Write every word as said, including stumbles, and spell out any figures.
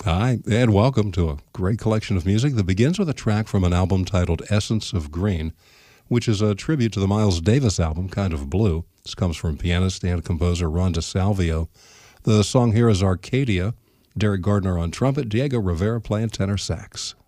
Hi, and welcome to a great collection of music that begins with a track from an album titled Essence of Green, which is a tribute to the Miles Davis album, Kind of Blue. This comes from pianist and composer Ron DeSalvio. The song here is Arcadia, Derek Gardner on trumpet, Diego Rivera playing tenor sax.